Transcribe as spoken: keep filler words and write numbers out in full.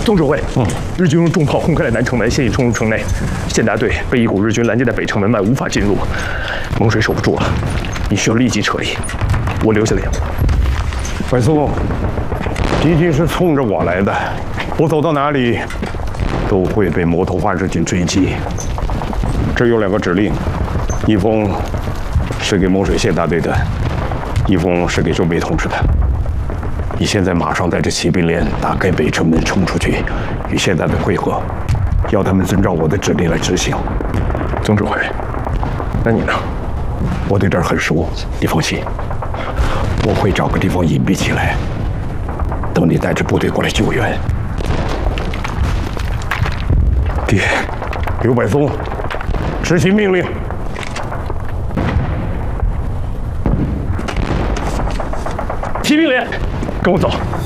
总指挥，嗯，日军用重炮轰开了南城门，现已冲入城内。县大队被一股日军拦截在北城门外，无法进入。蒙水守不住了，你需要立即撤离。我留下了掩护。 白松，敌军是冲着我来的，我走到哪里都会被摩托化日军追击。这有两个指令，一封是给蒙水县大队的，一封是给周梅同志的。你现在马上带着骑兵连打开北城门冲出去，与县大队会合，要他们遵照我的指令来执行。 总指挥，那你呢？ 我对这儿很熟，你放心，我会找个地方隐蔽起来，等你带着部队过来救援。爹，刘百松，执行命令。 骑兵连，跟我走。